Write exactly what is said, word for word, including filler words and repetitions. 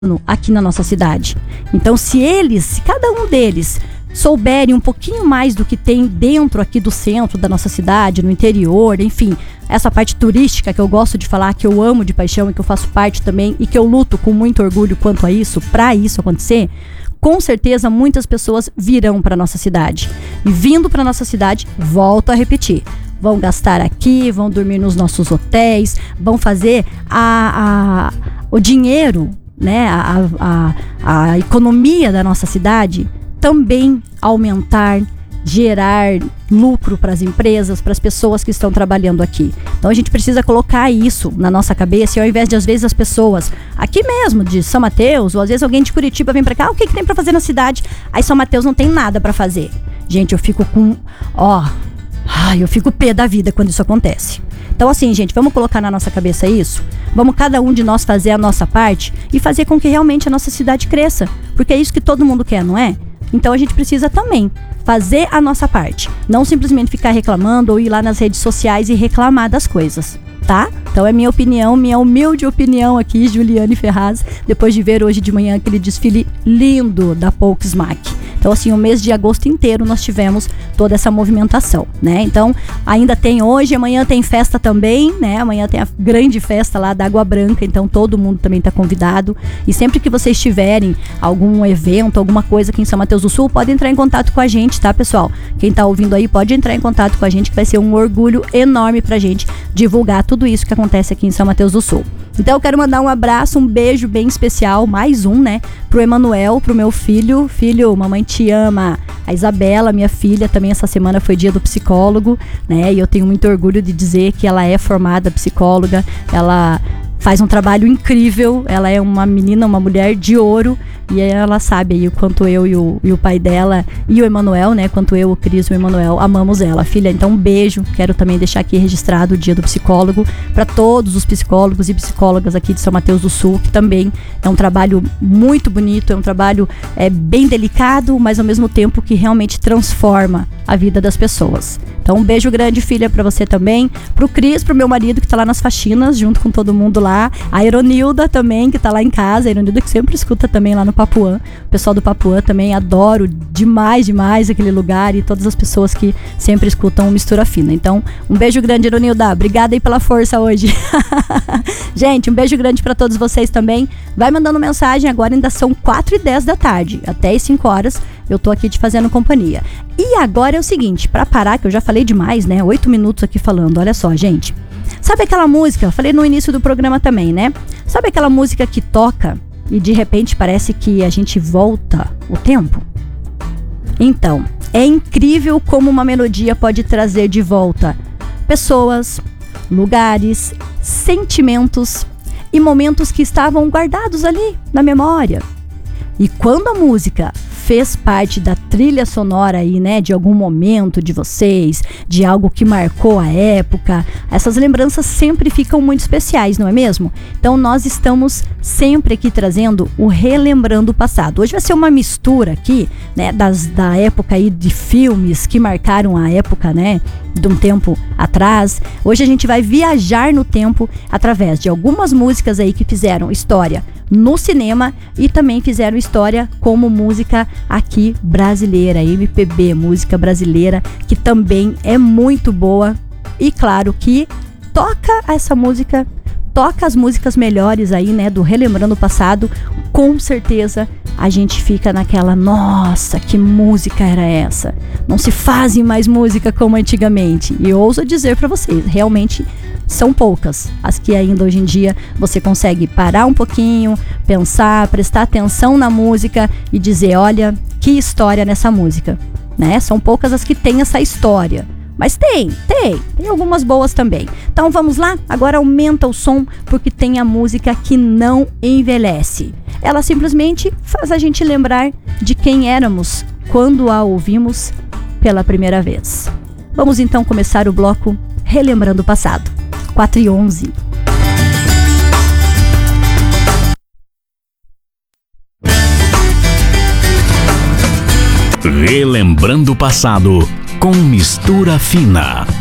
aqui na nossa cidade. Então, se eles, se cada um deles souberem um pouquinho mais do que tem dentro aqui do centro da nossa cidade, no interior, enfim, essa parte turística que eu gosto de falar, que eu amo de paixão e que eu faço parte também e que eu luto com muito orgulho quanto a isso, para isso acontecer, com certeza muitas pessoas virão para nossa cidade. E vindo para nossa cidade, volto a repetir, vão gastar aqui, vão dormir nos nossos hotéis, vão fazer a, a, o dinheiro, né, a, a, a economia da nossa cidade também aumentar, gerar lucro para as empresas, para as pessoas que estão trabalhando aqui. Então a gente precisa colocar isso na nossa cabeça, e ao invés de às vezes as pessoas aqui mesmo de São Mateus, ou às vezes alguém de Curitiba vem para cá, ah, o que, que tem para fazer na cidade? Aí São Mateus não tem nada para fazer. Gente, eu fico com, ó, ai, eu fico pé da vida quando isso acontece. Então assim, gente, vamos colocar na nossa cabeça isso, vamos cada um de nós fazer a nossa parte e fazer com que realmente a nossa cidade cresça, porque é isso que todo mundo quer, não é? Então a gente precisa também fazer a nossa parte, não simplesmente ficar reclamando ou ir lá nas redes sociais e reclamar das coisas, tá? Então é minha opinião, minha humilde opinião aqui, Juliane Ferraz, depois de ver hoje de manhã aquele desfile lindo da Volksmack. Então assim, o mês de agosto inteiro nós tivemos toda essa movimentação, né? Então ainda tem hoje, amanhã tem festa também, né? Amanhã tem a grande festa lá da Água Branca, então todo mundo também está convidado. E sempre que vocês tiverem algum evento, alguma coisa aqui em São Mateus do Sul, pode entrar em contato com a gente, tá, pessoal? Quem tá ouvindo aí pode entrar em contato com a gente, que vai ser um orgulho enorme pra gente divulgar tudo isso que acontece aqui em São Mateus do Sul. Então eu quero mandar um abraço, um beijo bem especial, mais um, né, pro Emanuel, pro meu filho. Filho, mamãe te ama. A Isabela, minha filha, também essa semana foi dia do psicólogo, né, e eu tenho muito orgulho de dizer que ela é formada psicóloga, ela faz um trabalho incrível, ela é uma menina, uma mulher de ouro, e ela sabe aí o quanto eu e o, e o pai dela e o Emanuel, né, quanto eu, o Cris e o Emanuel amamos ela. Filha, então um beijo, quero também deixar aqui registrado o dia do psicólogo para todos os psicólogos e psicólogas aqui de São Mateus do Sul, que também é um trabalho muito bonito, é um trabalho é, bem delicado, mas ao mesmo tempo que realmente transforma a vida das pessoas. Então um beijo grande, filha, para você também, pro Cris, pro meu marido que tá lá nas faxinas junto com todo mundo lá, a Eronilda também que tá lá em casa, a Eronilda que sempre escuta também lá no Papuã, o pessoal do Papuã também, adoro demais, demais aquele lugar, e todas as pessoas que sempre escutam o Mistura Fina. Então um beijo grande, Eronilda, obrigada aí pela força hoje. Gente, um beijo grande para todos vocês também, vai mandando mensagem, agora ainda são quatro e dez da tarde, até as cinco horas eu tô aqui te fazendo companhia. E agora é o seguinte, para parar, que eu já falei demais, né, oito minutos aqui falando, olha só, gente, sabe aquela música, eu falei no início do programa também, né, sabe aquela música que toca e de repente parece que a gente volta o tempo? Então, é incrível como uma melodia pode trazer de volta pessoas, lugares, sentimentos e momentos que estavam guardados ali na memória. E quando a música fez parte da trilha sonora aí, né, de algum momento de vocês, de algo que marcou a época, essas lembranças sempre ficam muito especiais, não é mesmo? Então nós estamos sempre aqui trazendo o Relembrando o Passado. Hoje vai ser uma mistura aqui, né, das, da época aí de filmes que marcaram a época, né, de um tempo atrás. Hoje a gente vai viajar no tempo através de algumas músicas aí que fizeram história no cinema e também fizeram história como música aqui brasileira, M P B, música brasileira, que também é muito boa. E claro que toca essa música, toca as músicas melhores aí, né, do Relembrando o Passado, com certeza a gente fica naquela, nossa, que música era essa? Não se fazem mais música como antigamente. E eu ouso dizer para vocês, realmente são poucas as que ainda hoje em dia você consegue parar um pouquinho, pensar, prestar atenção na música e dizer, olha, que história nessa música, né? São poucas as que têm essa história. Mas tem, tem, tem algumas boas também. Então vamos lá? Agora aumenta o som, porque tem a música que não envelhece. Ela simplesmente faz a gente lembrar de quem éramos quando a ouvimos pela primeira vez. Vamos então começar o bloco Relembrando o Passado. quatro e onze. Relembrando o Passado com Mistura Fina.